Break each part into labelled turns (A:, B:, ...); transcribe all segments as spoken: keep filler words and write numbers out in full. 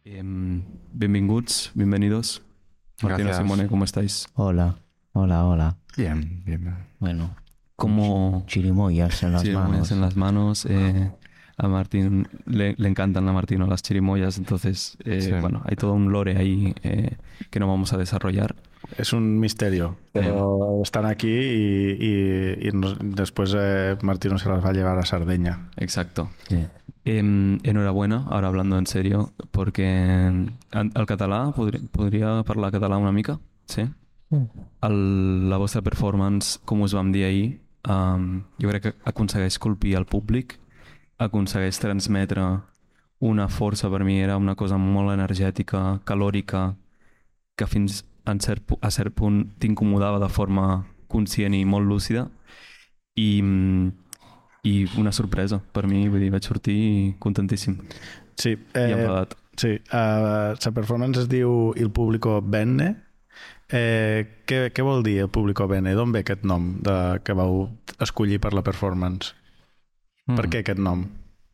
A: Eh, bienvenidos, bienvenidos. Martín, Simone, ¿cómo estáis?
B: Hola, hola, hola.
C: Bien, bien.
B: Bueno,
A: como
B: chirimoyas en las
A: chirimoyas
B: manos.
A: en las manos. Eh, a Martín le, le encantan a Martín las chirimoyas, entonces, eh,
C: Sí.
A: bueno, hay todo un lore ahí eh, que no vamos a desarrollar.
D: Es un misterio, pero están aquí y, y, y nos, después eh, Martín se las va a llevar a Sardeña.
A: Exacto.
B: Sí.
A: Eh, enhorabuena, ahora hablando en serio, porque al català, podria, podria parlar català una mica? Sí? El, la vostra performance, com us vam dir ahir, um, jo crec que aconsegueix colpir el públic, aconsegueix transmetre una força. Per mi era una cosa molt energètica, calòrica, que fins en cert, a cert punt t'incomodava de forma conscient i molt lúcida, i, i una sorpresa per mi, vull dir, vaig sortir contentíssim.
D: Sí,
A: eh, i enfadat.
D: Sí, uh, la performance es diu Il Público Bene. Eh, què, què vol dir El Público Bene? D'on ve aquest nom de, que vau escollir per la performance? Mm. Per què aquest nom?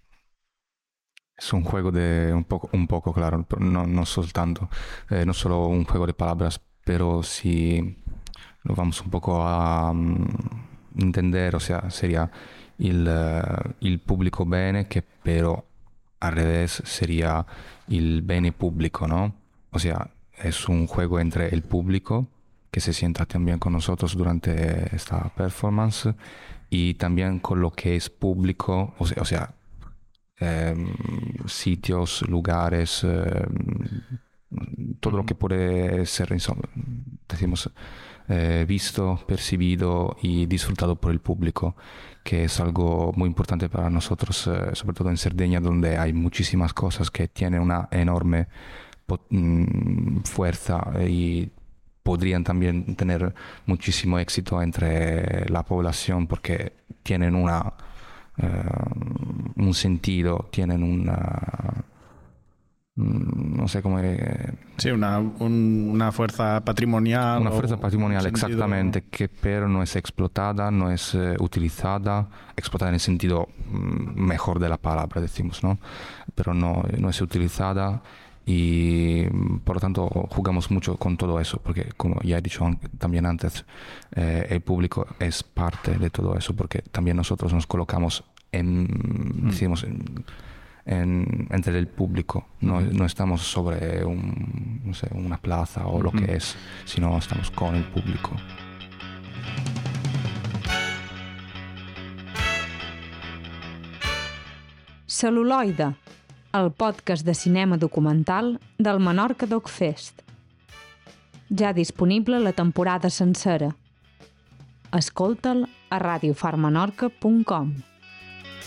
C: Es un juego de un poco, un poco claro, no, no soltanto, eh, no solo un juego de palabras, pero si lo vamos un poco a um, entender, o sea, sería il, uh, il pubblico bene, que pero al revés sería il bene público, ¿no? O sea, es un juego entre el público que se sienta también con nosotros durante esta performance y también con lo que es público, o sea, o sea eh, sitios, lugares, eh, todo lo que puede ser, decimos, eh, visto, percibido y disfrutado por el público, que es algo muy importante para nosotros, eh, sobre todo en Cerdeña, donde hay muchísimas cosas que tienen una enorme fuerza y podrían también tener muchísimo éxito entre la población porque tienen una uh, un sentido, tienen una no sé cómo eh,
D: sí, una, un, una fuerza patrimonial
C: una fuerza patrimonial,
D: sentido...
C: exactamente, que pero no es explotada, no es uh, utilizada, explotada en el sentido um, mejor de la palabra, decimos, ¿no? Pero no, no es utilizada. Y por lo tanto jugamos mucho con todo eso, porque como ya he dicho también antes, eh, el público es parte de todo eso, porque también nosotros nos colocamos en, mm. decimos, en, en, entre el público, no, mm. no estamos sobre un, no sé, una plaza o mm. lo que es, sino estamos con el público.
E: Cel·luloide, el podcast de cinema documental del Menorca Doc Fest. Ja disponible la temporada sencera. Escolta'l a radiofarmenorca punt com.